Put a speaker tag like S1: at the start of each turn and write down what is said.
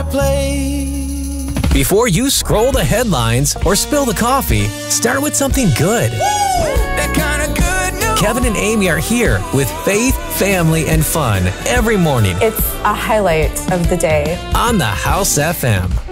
S1: play.
S2: Before you scroll the headlines or spill the coffee, start with something good.
S1: That kind of good news.
S2: Kevin and Amy are here with faith, family, and fun every morning
S3: It's a highlight of the day.
S2: on the House FM.